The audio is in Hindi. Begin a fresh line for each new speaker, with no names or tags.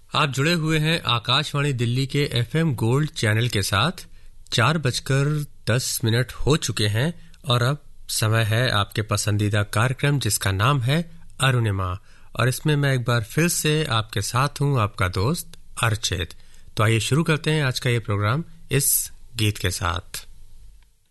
आप जुड़े हुए हैं आकाशवाणी दिल्ली के एफएम गोल्ड चैनल के साथ। 4:10 हो चुके हैं और अब समय है आपके पसंदीदा कार्यक्रम जिसका नाम है अरुणिमा। और इसमें मैं एक बार फिर से आपके साथ हूं, आपका दोस्त अर्चित। तो आइए शुरू करते हैं आज का ये प्रोग्राम इस गीत के साथ।